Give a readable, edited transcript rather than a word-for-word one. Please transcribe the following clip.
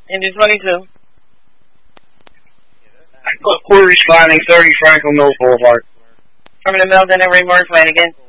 Indy 22. Query responding 30 Franklin Mills Boulevard. From the Mills and Ray Morris Flanagan.